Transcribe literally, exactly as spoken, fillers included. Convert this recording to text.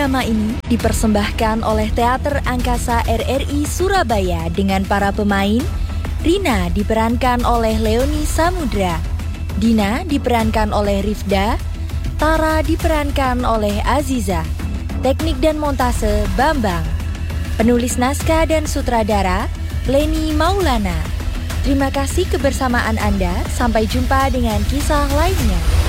Drama ini dipersembahkan oleh Teater Angkasa R R I Surabaya dengan para pemain. Rina diperankan oleh Leoni Samudra, Dina diperankan oleh Rifda, Tara diperankan oleh Aziza, teknik dan montase Bambang, penulis naskah dan sutradara Leni Maulana. Terima kasih kebersamaan Anda, sampai jumpa dengan kisah lainnya.